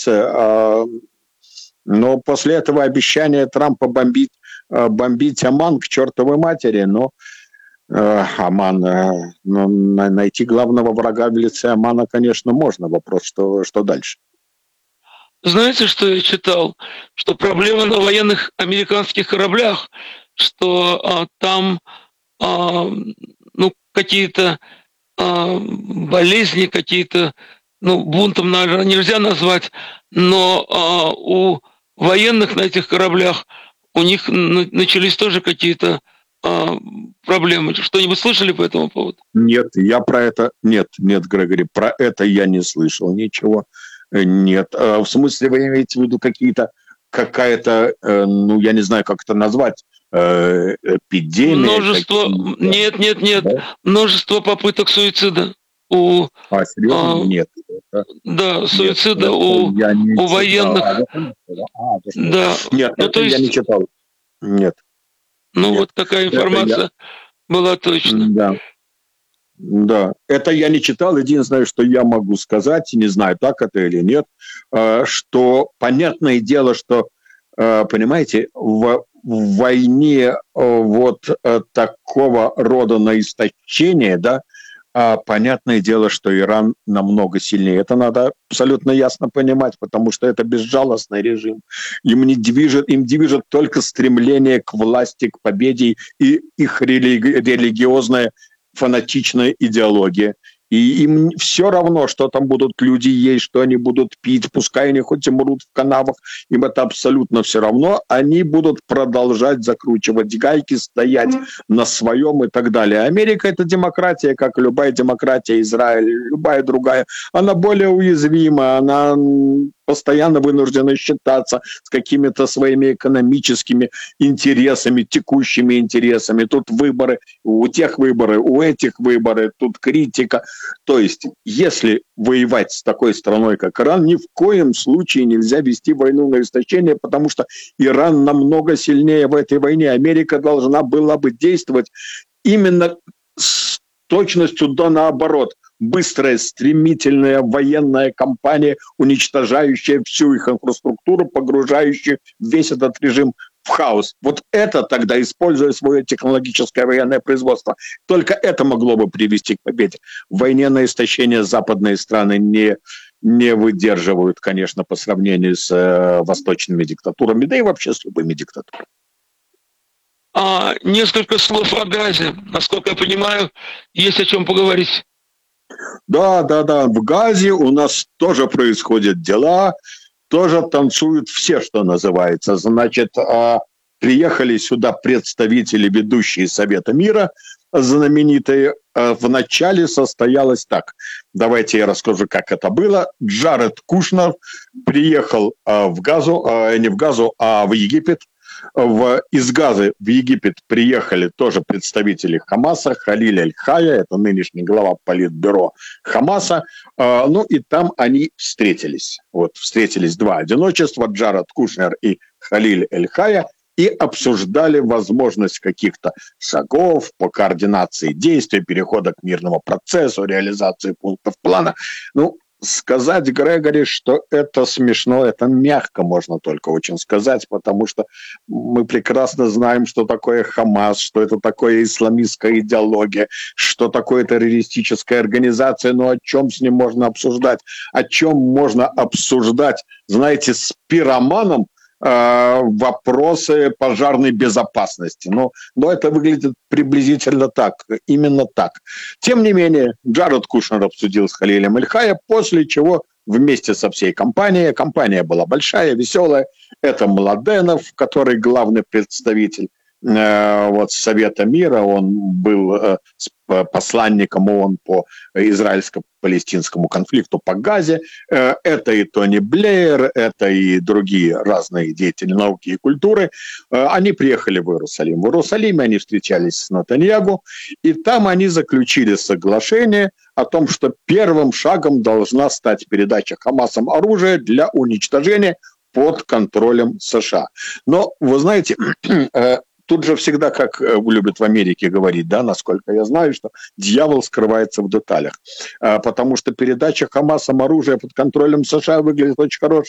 ситуация. Но после этого обещания Трампа бомбить Оман к чертовой матери, Оман, найти главного врага в лице Омана, конечно, можно. Вопрос, что дальше. Знаете, что я читал? Что проблема на военных американских кораблях, что там какие-то болезни, какие-то, бунтом, наверное, нельзя назвать, но у военных на этих кораблях у них начались тоже какие-то проблемы. Что-нибудь слышали по этому поводу? Нет, нет, Грегори, про это я не слышал ничего. Нет. В смысле, вы имеете в виду какая-то, я не знаю, как это назвать, эпидемия? Нет. Да? Множество попыток суицида. Серьезно? Нет. Да, суицида у военных. Да. Нет, я не читал. Нет. Вот такая информация была точно. Да, это я не читал. Единственное, что я могу сказать, не знаю, так это или нет, что понятное дело, что, понимаете, в войне такого рода на истощение, да, понятное дело, что Иран намного сильнее. Это надо абсолютно ясно понимать, потому что это безжалостный режим. Им движет только стремление к власти, к победе и их религиозная фанатичная идеология. И им все равно, что там будут люди есть, что они будут пить, пускай они хоть и мрут в канавах, им это абсолютно все равно. Они будут продолжать закручивать гайки, стоять на своем и так далее. Америка – это демократия, как любая демократия, Израиль, любая другая. Она более уязвима, она постоянно вынуждена считаться с какими-то своими экономическими интересами, текущими интересами. Тут выборы, у тех выборы, у этих выборы, тут критика. То есть, если воевать с такой страной, как Иран, ни в коем случае нельзя вести войну на истощение, потому что Иран намного сильнее в этой войне. Америка должна была бы действовать именно с точностью да наоборот. Быстрая, стремительная военная кампания, уничтожающая всю их инфраструктуру, погружающая весь этот режим в хаос. Вот это тогда, используя свое технологическое военное производство, только это могло бы привести к победе. В войне на истощение западные страны не выдерживают, конечно, по сравнению с восточными диктатурами, да и вообще с любыми диктатурами. Несколько слов о Газе. Насколько я понимаю, есть о чем поговорить. Да. В Газе у нас тоже происходят дела, тоже танцуют все, что называется. Значит, приехали сюда представители, ведущие Совета мира, знаменитые. Вначале состоялось так. Давайте я расскажу, как это было. Джаред Кушнер приехал в Египет. Из Газы в Египет приехали тоже представители Хамаса, Халиль Аль-Хая, это нынешний глава политбюро Хамаса, и там они встретились. Встретились два одиночества, Джаред Кушнер и Халиль Аль-Хая, и обсуждали возможность каких-то шагов по координации действий, перехода к мирному процессу, реализации пунктов плана. Сказать, Грегори, что это смешно, это мягко можно только очень сказать, потому что мы прекрасно знаем, что такое Хамас, что это такое исламистская идеология, что такое террористическая организация, о чем с ним можно обсуждать? О чем можно обсуждать, знаете, с пироманом вопросы пожарной безопасности. Но это выглядит приблизительно так, именно так. Тем не менее, Джаред Кушнер обсудил с Халилем Аль-Хая, после чего вместе со всей компанией, компания была большая, веселая, это Младенов, который главный представитель Совета мира, он был посланником ООН по израильско-палестинскому конфликту по Газе. Это и Тони Блеер, это и другие разные деятели науки и культуры. Они приехали в Иерусалим. В Иерусалиме они встречались с Нетаньяху, и там они заключили соглашение о том, что первым шагом должна стать передача Хамасом оружия для уничтожения под контролем США. Но, вы знаете, тут же всегда, как любят в Америке говорить, да, насколько я знаю, что дьявол скрывается в деталях. Потому что передача Хамасом оружия под контролем США выглядит очень